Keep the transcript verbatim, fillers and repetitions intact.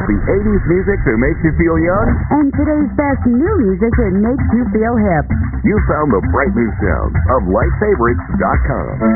the eighties music that makes you feel young and today's best new music that makes you feel hip. You found the bright new sounds of light favorites dot com.